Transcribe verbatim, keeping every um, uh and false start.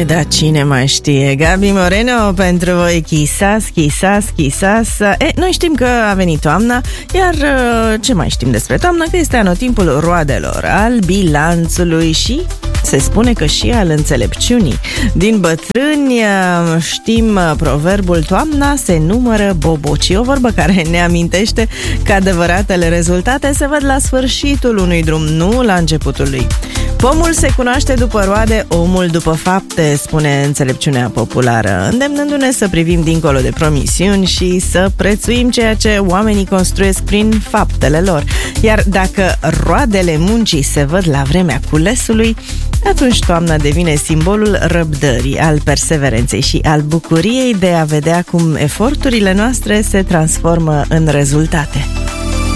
da, cine mai știe? Gabi Moreno pentru voi, chisas, chisas, chisas. E, noi știm că a venit toamna, iar ce mai știm despre toamnă? Că este anotimpul roadelor, al bilanțului și se spune că și al înțelepciunii. Din bătrâni știm proverbul toamna se numără boboci, o vorbă care ne amintește că adevăratele rezultate se văd la sfârșitul unui drum, nu la începutul lui. Pomul se cunoaște după roade, omul după fapte, spune înțelepciunea populară, îndemnându-ne să privim dincolo de promisiuni și să prețuim ceea ce oamenii construiesc prin faptele lor. Iar dacă roadele muncii se văd la vremea culesului, atunci toamna devine simbolul răbdării, al perseverenței și al bucuriei de a vedea cum eforturile noastre se transformă în rezultate.